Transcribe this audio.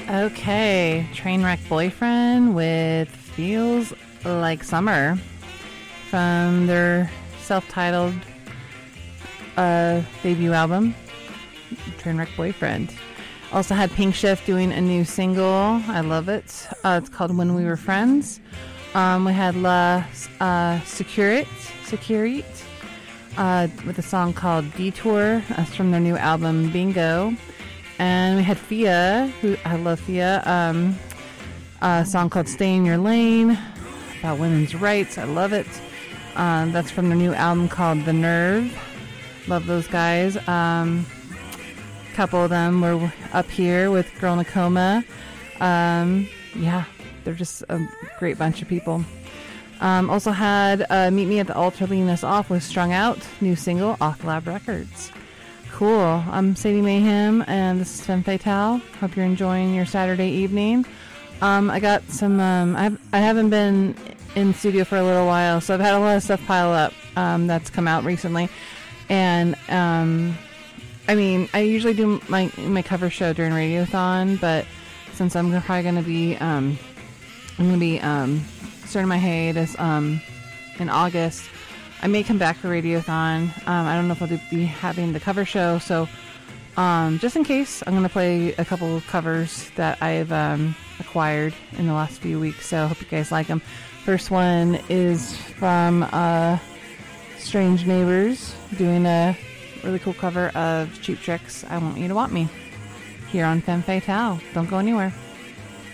Okay, Trainwreck Boyfriend with Feels Like Summer from their self-titled debut album, Trainwreck Boyfriend. Also had Pink Shift doing a new single. I love it. It's called When We Were Friends. We had La Securite with a song called Detour. That's from their new album Bingo. And we had Fia, who I love Fia, a song called Stay in Your Lane about women's rights. I love it. That's from their new album called The Nerve. Love those guys. Couple of them were up here with Girl in a Coma. Yeah, they're just a great bunch of people. Also had Meet Me at the Altar Leading Us Off with Strung Out, new single off Lab Records. Cool. I'm Sadie Mayhem, and this is Femme Fatale. Hope you're enjoying your Saturday evening. I got some. I haven't been in studio for a little while, so I've had a lot of stuff pile up that's come out recently, and I mean, I usually do my cover show during Radiothon, but since I'm probably going to be starting my hiatus in August, I may come back for Radiothon. I don't know if I'll be having the cover show, so just in case, I'm going to play a couple of covers that I've acquired in the last few weeks, so I hope you guys like them. First one is from Strange Neighbors, doing a really cool cover of Cheap Trick's I Want You to Want Me, here on Femme Fatale. Don't go anywhere.